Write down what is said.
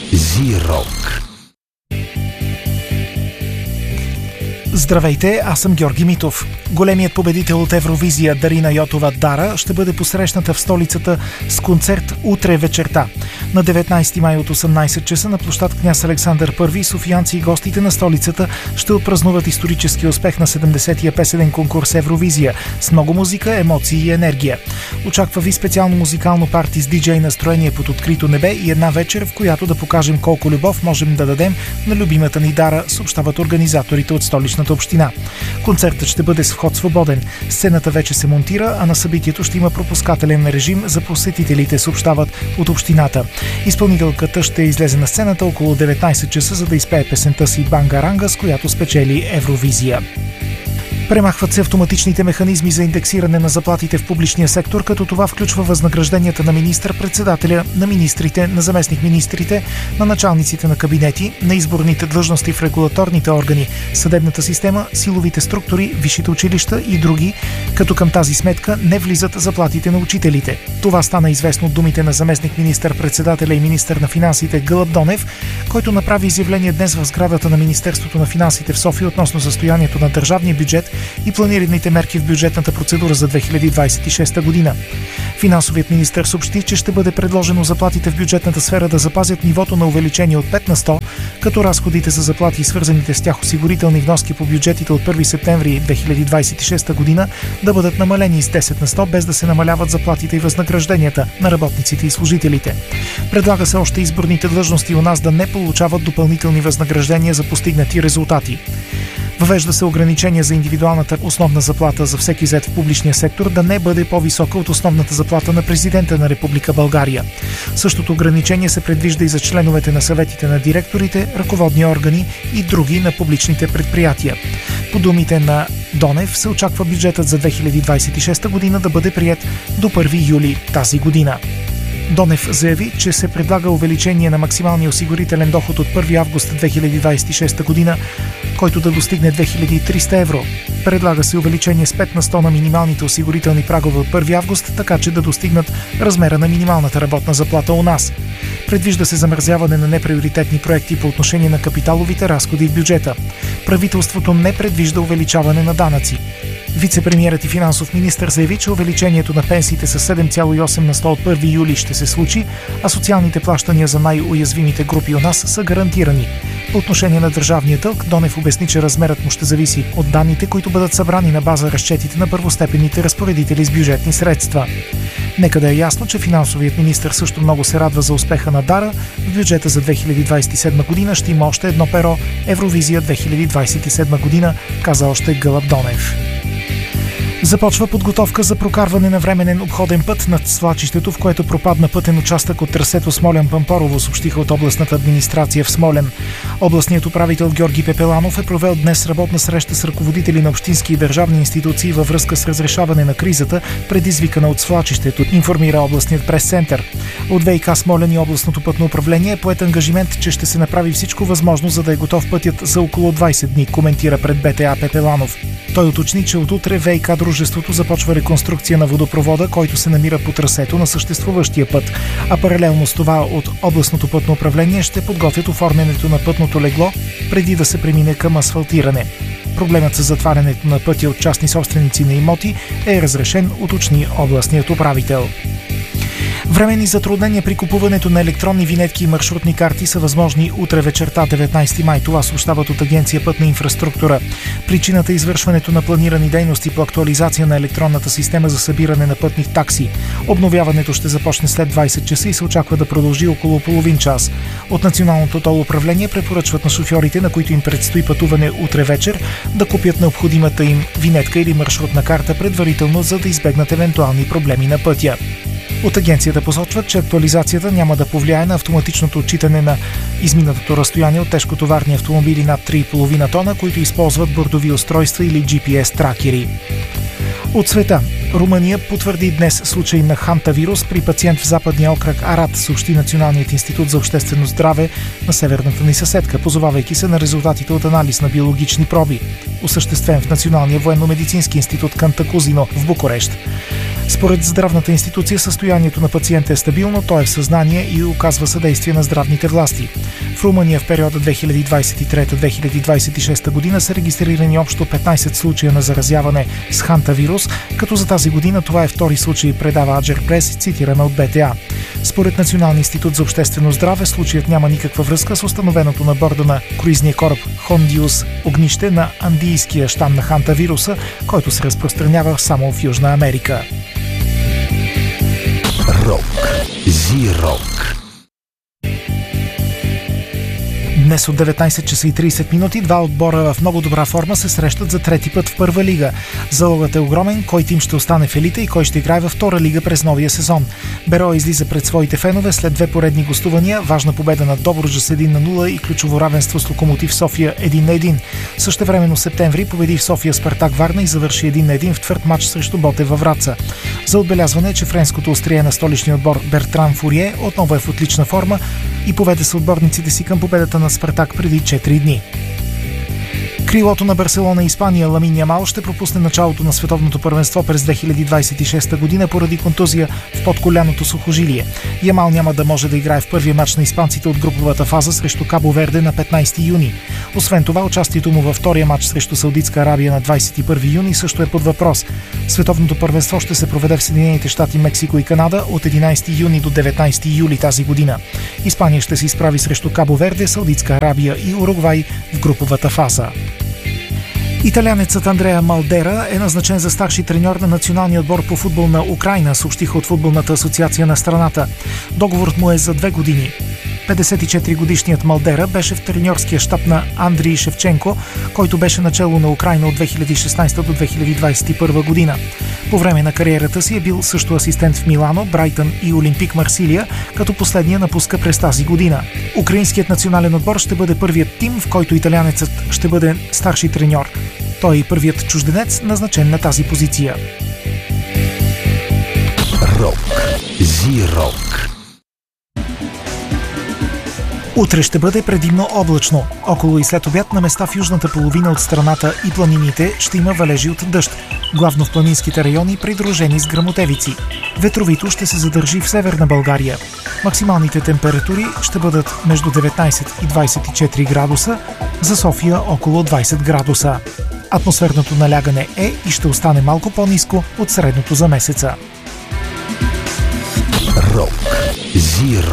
Зирок. Здравейте, аз съм Георги Митов. Големият победител от Евровизия Дарина Йотова Дара ще бъде посрещната в столицата с концерт утре вечерта. На 19 май от 18 часа на площад Княз Александър I софиянци и гостите на столицата ще отпразнуват исторически успех на 70-я песенен конкурс Евровизия с много музика, емоции и енергия. Очаква ви специално музикално парти с диджей настроение под открито небе и една вечер, в която да покажем колко любов можем да дадем на любимата ни Дара, съобщават организаторите от столичната община. Концертът ще бъде с вход свободен. Сцената вече се монтира, а на събитието ще има пропускателен режим за посетителите, съобщават от общината. Изпълнителката ще излезе на сцената около 19 часа, за да изпее песента си Бангаранга, с която спечели Евровизия. Премахват се автоматичните механизми за индексиране на заплатите в публичния сектор, като това включва възнагражденията на министър-председателя, на министрите, на заместник-министрите, на началниците на кабинети, на изборните длъжности в регулаторните органи, съдебната система, силовите структури, висшите училища и други, като към тази сметка не влизат заплатите на учителите. Това стана известно от думите на заместник министър-председателя и министър на финансите Гълъб Донев, който направи изявление днес в сградата на Министерството на финансите в София относно състоянието на държавния бюджет и планираните мерки в бюджетната процедура за 2026 година. Финансовият министър съобщи, че ще бъде предложено заплатите в бюджетната сфера да запазят нивото на увеличение от 5 на 100, като разходите за заплати и свързаните с тях осигурителни вноски по бюджетите от 1 септември 2026 година да бъдат намалени с 10 на 100, без да се намаляват заплатите и възнагражденията на работниците и служителите. Предлага се още изборните длъжности у нас да не получават допълнителни възнаграждения за постигнати резултати. Въвежда се ограничение за индивидуалната основна заплата за всеки зает в публичния сектор да не бъде по-висока от основната заплата на президента на Република България. Същото ограничение се предвижда и за членовете на съветите на директорите, ръководни органи и други на публичните предприятия. По думите на Донев се очаква бюджетът за 2026 година да бъде приет до 1 юли тази година. Донев заяви, че се предлага увеличение на максималния осигурителен доход от 1 август 2026 година, който да достигне 2300 евро. Предлага се увеличение с 5 на 100 на минималните осигурителни прагове от 1 август, така че да достигнат размера на минималната работна заплата у нас. Предвижда се замразяване на неприоритетни проекти по отношение на капиталовите разходи в бюджета. Правителството не предвижда увеличаване на данъци. Вице-премиерът и финансов министър заяви, че увеличението на пенсиите с 7,8 на 100 от 1 юли ще се случи, а социалните плащания за най-уязвимите групи у нас са гарантирани. По отношение на държавния дълг, Донев обясни, че размерът му ще зависи от данните, които бъдат събрани на база разчетите на първостепенните разпоредители с бюджетни средства. Нека да е ясно, че финансовият министър също много се радва за успеха на Дара. В бюджета за 2027 година ще има още едно перо – Евровизия 2027 година, каза още Гълъб Донев. Започва подготовка за прокарване на временен обходен път над свлачището, в което пропадна пътен участък от трасето Смолян-Пампорово, съобщиха от областната администрация в Смолян. Областният управител Георги Пепеланов е провел днес работна среща с ръководители на общински и държавни институции във връзка с разрешаване на кризата, предизвикана от свлачището, информира областният прес-център. От ВиК Смолян и областното пътно управление е поет ангажимент, че ще се направи всичко възможно, за да е готов пътят за около 20 дни, коментира пред БТА Пепеланов. Той уточни, че от утре ВиК дружеството започва реконструкция на водопровода, който се намира по трасето на съществуващия път, а паралелно с това от областното пътно управление ще подготвят оформянето на пътното легло, преди да се премине към асфалтиране. Проблемът с затварянето на пътя от частни собственици на имоти е разрешен, уточни областният управител. Временни затруднения при купуването на електронни винетки и маршрутни карти са възможни утре вечерта 19 май. Това съобщават от Агенция Пътна инфраструктура. Причината е извършването на планирани дейности по актуализация на електронната система за събиране на пътни такси. Обновяването ще започне след 20 часа и се очаква да продължи около половин час. От Националното тол управление препоръчват на шофьорите, на които им предстои пътуване утре вечер, да купят необходимата им винетка или маршрутна карта предварително, за да избегнат евентуални проблеми на пътя. От агенцията посочват, че актуализацията няма да повлияе на автоматичното отчитане на изминатото разстояние от тежкотоварни автомобили над 3,5 тона, които използват бордови устройства или GPS тракери. От света. Румъния потвърди днес случай на хантавирус при пациент в западния окръг Арат, съобщи Националният институт за обществено здраве на северната ни съседка, позовавайки се на резултатите от анализ на биологични проби, осъществен в Националния военно-медицински институт Кантакузино в Букурещ. Според здравната институция състоянието на пациента е стабилно, той е в съзнание и оказва съдействие на здравните власти. В Румъния в периода 2023-2026 година са регистрирани общо 15 случая на заразяване с хантавирус, като за тази година това е втори случай, предава Аджер Прес, цитираме от БТА. Според Националния институт за обществено здраве, случаят няма никаква връзка с установеното на борда на круизния кораб Хондиус огнище на андийския щам на хантавируса, който се разпространява само в Южна Америка. Рок. Зи-рок. Днес от 19 часа и 30 минути два отбора в много добра форма се срещат за трети път в първа лига. Залогът е огромен, кой тим ще остане в елита и кой ще играе във втора лига през новия сезон. Бероя излиза пред своите фенове след две поредни гостувания, важна победа над Добруджа с 1-0 и ключово равенство с Локомотив София 1-1. Същевременно септември победи в София Спартак Варна и завърши 1-1 в твърд матч срещу Ботев във Враца. За отбелязване е, че френското острие на столичния отбор Бертран Фурие отново е в отлична форма и поведе съотборниците си към победата на Спартак преди 4 дни. Крилото на Барселона и Испания Ламин Ямал ще пропусне началото на световното първенство през 2026 година поради контузия в подколяното сухожилие. Ямал няма да може да играе в първия мач на испанците от груповата фаза срещу Кабо Верде на 15 юни. Освен това, участието му във втория мач срещу Саудитска Арабия на 21 юни също е под въпрос. Световното първенство ще се проведе в Съединените щати, Мексико и Канада от 11 юни до 19 юли тази година. Испания ще се изправи срещу Кабо Верде, Саудитска Арабия и Уругвай в груповата фаза. Италянецът Андреа Малдера е назначен за старши треньор на националния отбор по футбол на Украйна, съобщиха от футболната асоциация на страната. Договорът му е за 2 години. 54-годишният Малдера беше в треньорския щаб на Андрий Шевченко, който беше начело на Украйна от 2016 до 2021 година. По време на кариерата си е бил също асистент в Милано, Брайтън и Олимпик Марсилия, като последния напуска през тази година. Украинският национален отбор ще бъде първият тим, в който италянецът ще бъде старши треньор. Той е първият чужденец, назначен на тази позиция. Рок. Зи-рок. Утре ще бъде предимно облачно. Около и след обяд на места в южната половина от страната и планините ще има валежи от дъжд, главно в планинските райони, придружени с гръмотевици. Ветровито ще се задържи в северна България. Максималните температури ще бъдат между 19 и 24 градуса, за София около 20 градуса. Атмосферното налягане е и ще остане малко по-ниско от средното за месеца. Рок. Зи-рок.